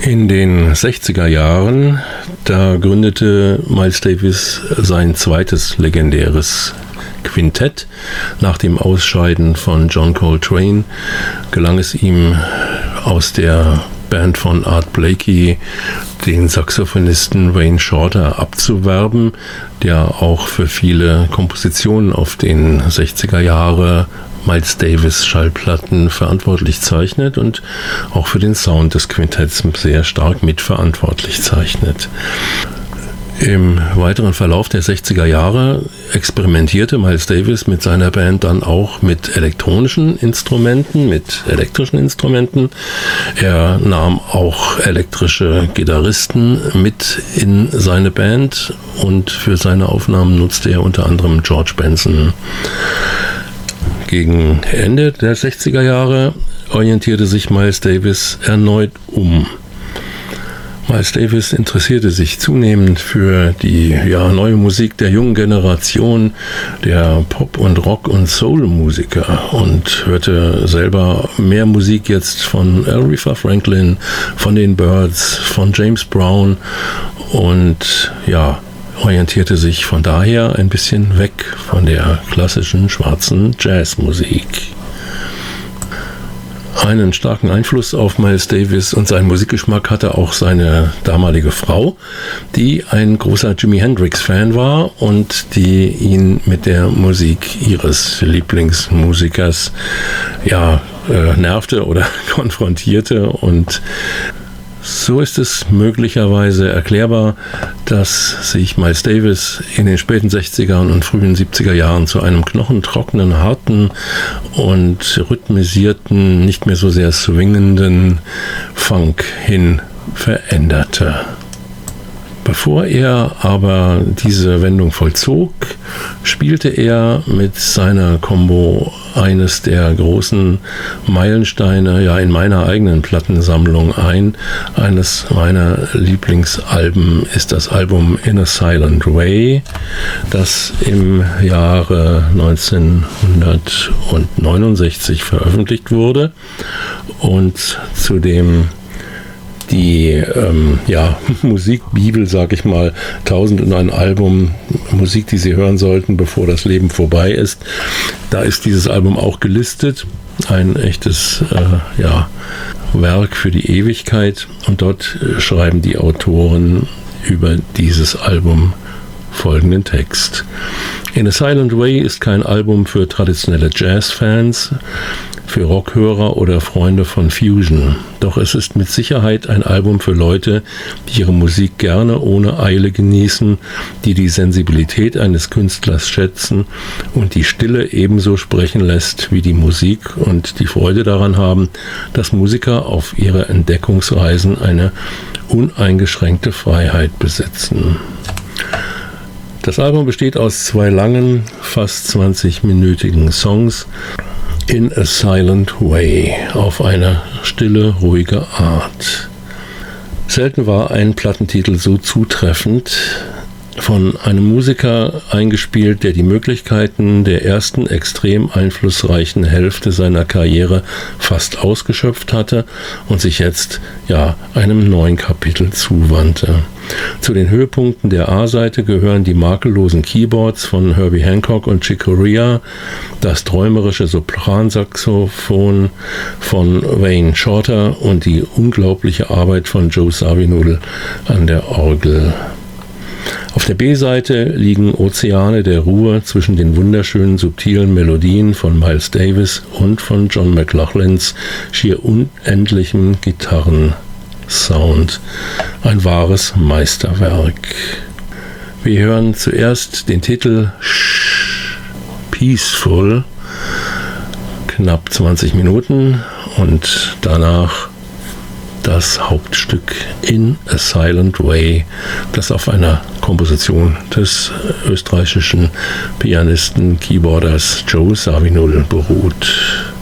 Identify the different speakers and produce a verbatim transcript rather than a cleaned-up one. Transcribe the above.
Speaker 1: In den sechziger Jahren, da gründete Miles Davis sein zweites legendäres Quintett. Nach dem Ausscheiden von John Coltrane gelang es ihm, aus der Band von Art Blakey den Saxophonisten Wayne Shorter abzuwerben, der auch für viele Kompositionen auf den sechziger Jahre Miles Davis Schallplatten verantwortlich zeichnet und auch für den Sound des Quintetts sehr stark mitverantwortlich zeichnet. Im weiteren Verlauf der sechziger Jahre experimentierte Miles Davis mit seiner Band dann auch mit elektronischen Instrumenten, mit elektrischen Instrumenten. Er nahm auch elektrische Gitarristen mit in seine Band und für seine Aufnahmen nutzte er unter anderem George Benson. Gegen Ende der sechziger Jahre orientierte sich Miles Davis erneut um. Miles Davis interessierte sich zunehmend für die ja, neue Musik der jungen Generation, der Pop- und Rock- und Soul-Musiker und hörte selber mehr Musik jetzt von Aretha Franklin, von den Byrds, von James Brown und ja, orientierte sich von daher ein bisschen weg von der klassischen schwarzen Jazzmusik. Einen starken Einfluss auf Miles Davis und seinen Musikgeschmack hatte auch seine damalige Frau, die ein großer Jimi Hendrix-Fan war und die ihn mit der Musik ihres Lieblingsmusikers ja, äh, nervte oder konfrontierte. Und so ist es möglicherweise erklärbar, dass sich Miles Davis in den späten sechzigern und frühen siebziger Jahren zu einem knochentrockenen, harten und rhythmisierten, nicht mehr so sehr swingenden Funk hin veränderte. Bevor er aber diese Wendung vollzog, spielte er mit seiner Combo eines der großen Meilensteine ja in meiner eigenen Plattensammlung ein. Eines meiner Lieblingsalben ist das Album In a Silent Way, das im Jahre neunzehnhundertneunundsechzig veröffentlicht wurde und zu dem die ähm, ja, Musikbibel, sag ich mal, tausend und ein Album, Musik, die Sie hören sollten, bevor das Leben vorbei ist. Da ist dieses Album auch gelistet, ein echtes äh, ja, Werk für die Ewigkeit. Und dort äh, schreiben die Autoren über dieses Album folgenden Text. In a Silent Way ist kein Album für traditionelle Jazzfans, für Rockhörer oder Freunde von Fusion. Doch es ist mit Sicherheit ein Album für Leute, die ihre Musik gerne ohne Eile genießen, die die Sensibilität eines Künstlers schätzen und die Stille ebenso sprechen lässt wie die Musik und die Freude daran haben, dass Musiker auf ihre Entdeckungsreisen eine uneingeschränkte Freiheit besitzen. Das Album besteht aus zwei langen, fast zwanzig-minütigen Songs, In a Silent Way, auf eine stille, ruhige Art. Selten war ein Plattentitel so zutreffend, von einem Musiker eingespielt, der die Möglichkeiten der ersten extrem einflussreichen Hälfte seiner Karriere fast ausgeschöpft hatte und sich jetzt ja einem neuen Kapitel zuwandte. Zu den Höhepunkten der A-Seite gehören die makellosen Keyboards von Herbie Hancock und Chick Corea, das träumerische Sopransaxophon von Wayne Shorter und die unglaubliche Arbeit von Joe Zawinul an der Orgel. Auf der B-Seite liegen Ozeane der Ruhe zwischen den wunderschönen, subtilen Melodien von Miles Davis und von John McLaughlins schier unendlichem Gitarrensound. Ein wahres Meisterwerk. Wir hören zuerst den Titel Peaceful, knapp zwanzig Minuten, und danach das Hauptstück In a Silent Way, das auf einer Komposition des österreichischen Pianisten, Keyboarders Joe Zawinul beruht.